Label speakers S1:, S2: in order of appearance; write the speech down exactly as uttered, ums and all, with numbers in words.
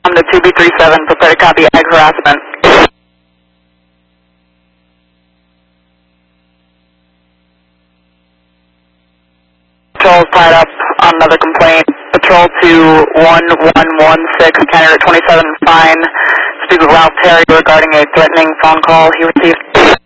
S1: On the two B three seven, prepare to copy ag harassment. Patrol is tied up on another complaint. Patrol to one one one six, Canada twenty-seven, fine. Speak with Ralph Terry regarding a threatening phone call he received.